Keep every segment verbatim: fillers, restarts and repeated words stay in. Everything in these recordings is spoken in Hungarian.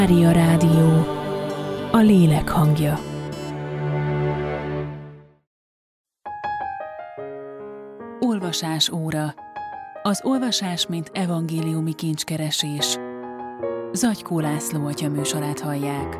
Mária Rádió, a lélek hangja. Olvasás óra. Az olvasás, mint evangéliumi kincskeresés. Zagykó László atya műsorát hallják.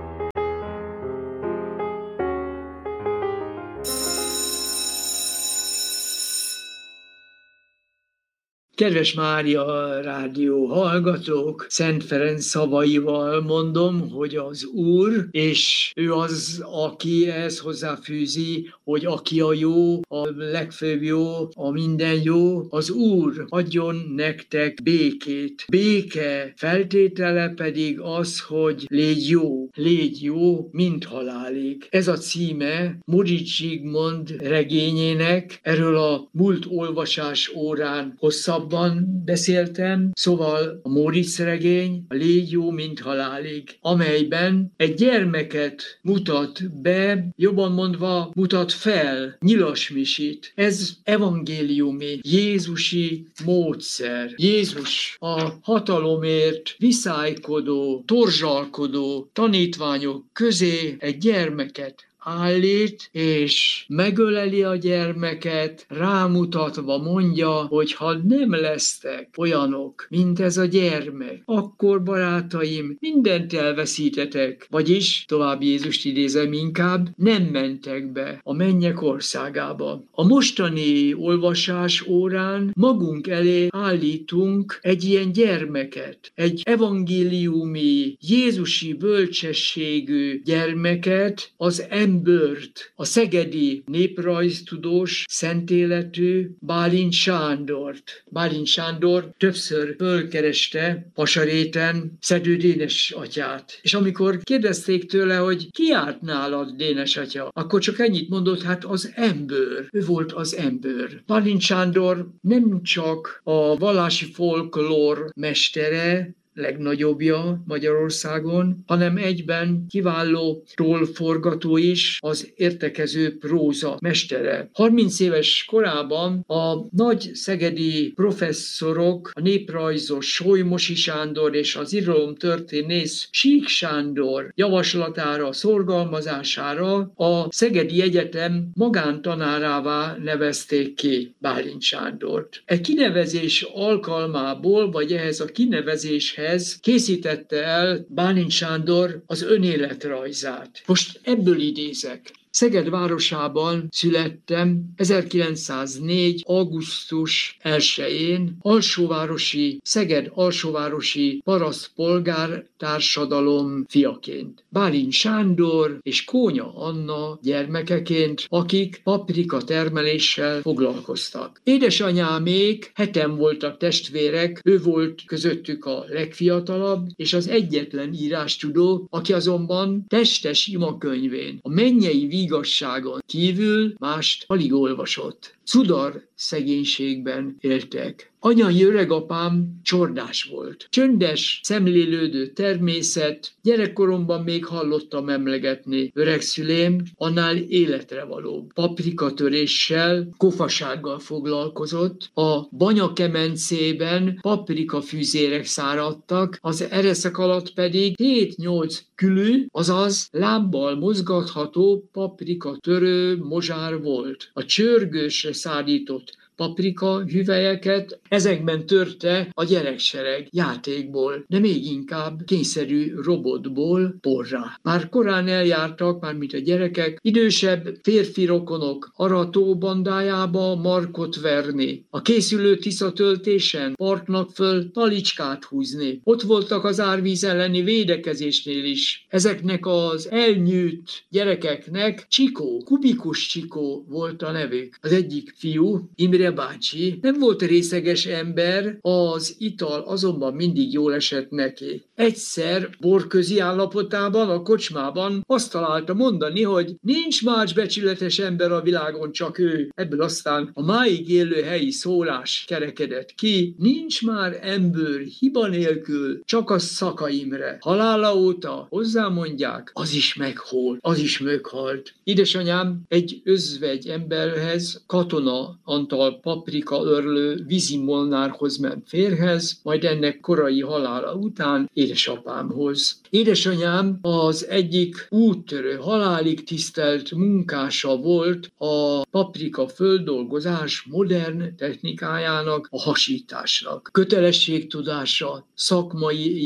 Kedves Mária Rádió hallgatók, Szent Ferenc szavaival mondom, hogy az Úr, és ő az, aki ehhez hozzáfűzi, hogy aki a jó, a legfőbb jó, a minden jó, az Úr adjon nektek békét. Béke feltétele pedig az, hogy légy jó, légy jó, mint halálig. Ez a címe Móricz Zsigmond regényének, erről a múlt olvasás órán hosszabb beszéltem, szóval a Móricz regény, a Légy jó, mint halálig, amelyben egy gyermeket mutat be, jobban mondva mutat fel, Nyilas Misit. Ez evangéliumi, jézusi módszer. Jézus a hatalomért viszálykodó, torzsalkodó tanítványok közé egy gyermeket állít, és megöleli a gyermeket, rámutatva mondja, hogy ha nem lesztek olyanok, mint ez a gyermek, akkor, barátaim, mindent elveszítetek. Vagyis, tovább Jézust idézem inkább, nem mentek be a mennyek országába. A mostani olvasás órán magunk elé állítunk egy ilyen gyermeket, egy evangéliumi, jézusi bölcsességű gyermeket, az ember Bört, a szegedi néprajztudós, szentéletű Bálint Sándort. Bálint Sándor többször fölkereste Pasaréten Szedő Dénes atyát. És amikor kérdezték tőle, hogy ki járt nálad, Dénes atya, akkor csak ennyit mondott, hát az ember. Ő volt az ember. Bálint Sándor nem csak a vallási folklór mestere, legnagyobbja Magyarországon, hanem egyben kiváló tollforgató is, az értekező próza mestere. harminc éves korában a nagy szegedi professzorok, a néprajzos Solymosi Sándor és az irodalomtörténész Sík Sándor javaslatára, szorgalmazására a Szegedi Egyetem magántanárává nevezték ki Bálint Sándort. E kinevezés alkalmából, vagy ehhez a kinevezéshez készítette el Bálint Sándor az önéletrajzát. Most ebből idézek. Szeged városában születtem ezerkilencszáznégy. augusztus elsején alsóvárosi, Szeged alsóvárosi parasztpolgár társadalom fiaként. Bálint Sándor és Kónya Anna gyermekeként, akik paprika termeléssel foglalkoztak. Édesanyámék heten voltak testvérek, ő volt közöttük a legfiatalabb, és az egyetlen írástudó, aki azonban testes imakönyvén, a mennyei igazságon kívül mást alig olvasott. Cudar szegénységben éltek. Anyai öregapám csordás volt. Csöndes, szemlélődő természet, gyerekkoromban még hallottam emlegetni. Öregszülém annál életre valóbb. Paprikatöréssel, kofasággal foglalkozott. A banyakemencében paprikafűzérek száradtak, az ereszek alatt pedig hét-nyolc külű, azaz lábbal mozgatható paprikatörő mozsár volt. A csörgősre szállított paprika hüvelyeket ezekben törte a gyereksereg játékból, de még inkább kényszerű robotból porrá. Már korán eljártak, mármint a gyerekek, idősebb férfi rokonok arató bandájába markot verni, a készülő tiszatöltésen partnak föl talicskát húzni. Ott voltak az árvíz elleni védekezésnél is. Ezeknek az elnyűjt gyerekeknek Csikó, Kubikus Csikó volt a nevük. Az egyik fiú, Imre bácsi, nem volt részeges ember, az ital azonban mindig jól esett neki. Egyszer borközi állapotában a kocsmában azt találta mondani, hogy nincs más becsületes ember a világon, csak ő. Ebből aztán a máig élő helyi szólás kerekedett ki, nincs már ember hiba nélkül, csak a Szaka Imre. Halála óta hozzámondják, az is meghalt, az is meghalt. Édesanyám egy özvegy emberhez, Katona Antal paprika örlő vízi molnárhoz ment férhez, majd ennek korai halála után édesapámhoz. Édesanyám az egyik úttörő, halálig tisztelt munkása volt a paprika földolgozás modern technikájának, a hasításnak. Kötelességtudása, szakmai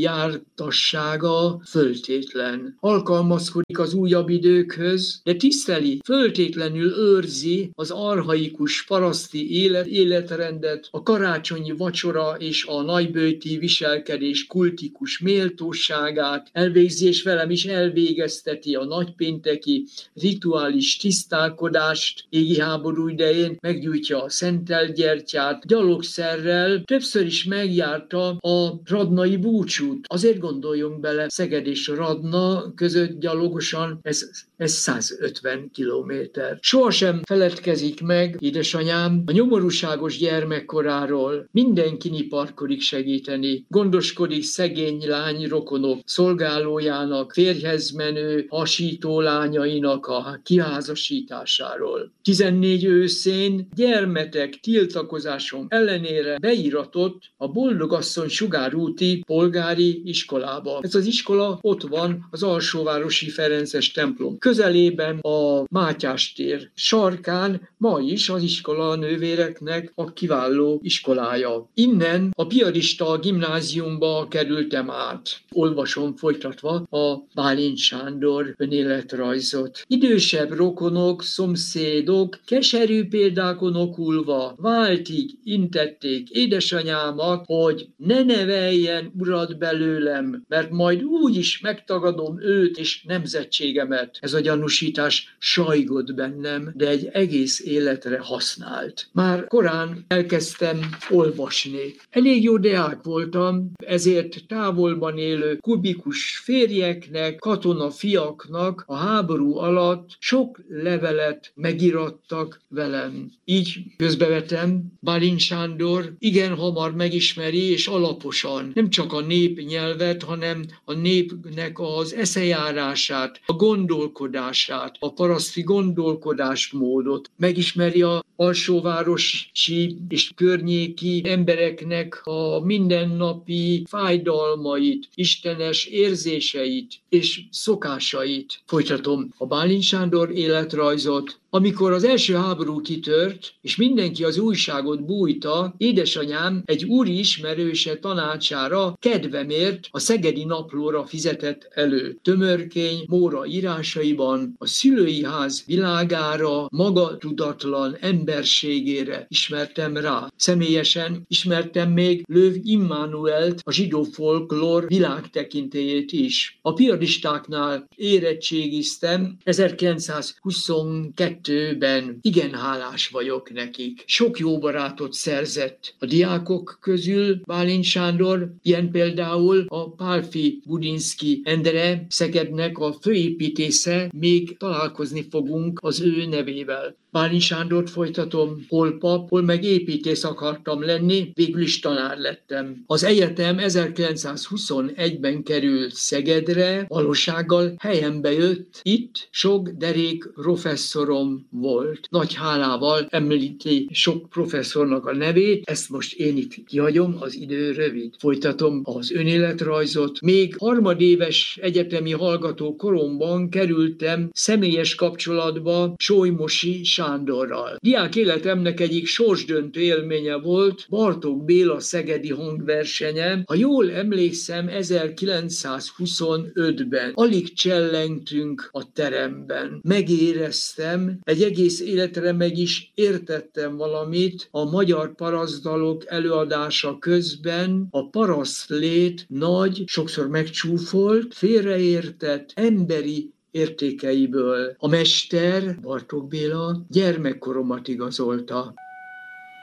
jártassága föltétlen. Alkalmazkodik az újabb időkhöz, de tiszteli, föltétlenül őrzi az archaikus paraszti élet, életrendet, a karácsonyi vacsora és a nagybőti viselkedés kultikus méltóságát, elvégzi és velem is elvégezteti a nagypénteki rituális tisztálkodást, égi háború idején meggyújtja a szentelt gyertyát, gyalogszerrel többször is megjárta a radnai búcsút. Azért gondoljunk bele, Szeged és Radna között gyalogosan ez, ez százötven kilométer. Sohasem feledkezik meg édesanyám a nyomorúságos gyermekkoráról. Mindenki niparkodik segíteni, gondoskodik szegény lány rokonok szolgálójának, férjhez menő hasító lányainak a kiházasításáról. tizennégy őszén gyermetek tiltakozásom ellenére beíratott a Boldogasszony sugárúti polgári iskolába. Ez az iskola ott van az Alsóvárosi Ferences templom közelében, a Mátyás tér sarkán, ma is az iskola nővéreknek a kiváló iskolája. Innen a piarista gimnáziumba kerültem át. Olvasom folytatva a Bálint Sándor önéletrajzot. Idősebb rokonok, szomszédok, keserű példákon okulva váltig intették édesanyámat, hogy ne neveljen urat belőlem, mert majd úgy is megtagadom őt és nemzetségemet. Ez a gyanúsítás sajgott bennem, de egy egész életre használt. Már korán elkezdtem olvasni. Elég jó deák voltam, ezért távolban élő kubikus férjeknek, katona fiaknak a háború alatt sok levelet megirattak velem. Így közbevetem, Bálint Sándor igen hamar megismeri és alaposan nem csak a népnyelvet, hanem a népnek az eszejárását, a gondolkodását, a paraszti gondolkodásmódot. Megismeri a alsóvárosi és környéki embereknek a mindennapi fájdalmait, istenes érzéseit és szokásait. Folytatom a Bálint Sándor életrajzot. Amikor az első háború kitört, és mindenki az újságot bújta, édesanyám egy úri ismerőse tanácsára kedvemért a Szegedi Naplóra fizetett elő. Tömörkény Móra írásaiban a szülői ház világára, maga tudatlan emberségére ismertem rá. Személyesen ismertem még Löw Immanuelt, a zsidó folklór világtekintélyét is. A piaristáknál érettségiztem ezerkilencszázhuszonkettőben. Igen hálás vagyok nekik. Sok jó barátot szerzett a diákok közül Bálint Sándor, ilyen például a Pálffy Budinszky Endre, Szegednek a főépítésze, még találkozni fogunk az ő nevével. Bálint Sándort folytatom, hol pap, hol meg építész akartam lenni, végül is tanár lettem. Az egyetem ezerkilencszázhuszonegyben került Szegedre, valósággal helyembe jött, itt sok derék professzorom volt. Nagy hálával említi sok professzornak a nevét, ezt most én itt kihagyom, az idő rövid. Folytatom az önéletrajzot. Még harmadéves egyetemi hallgató koromban kerültem személyes kapcsolatba Solymosi Sándorral. Diák életemnek egyik sorsdöntő élménye volt Bartók Béla szegedi hangversenye. Ha jól emlékszem, ezerkilencszázhuszonötben. Alig csellengtünk a teremben. Megéreztem, egy egész életre meg is értettem valamit a magyar parasztdalok előadása közben. A parasztlét nagy, sokszor megcsúfolt, félreértett, emberi értékeiből. A mester, Bartók Béla, gyermekkoromat igazolta.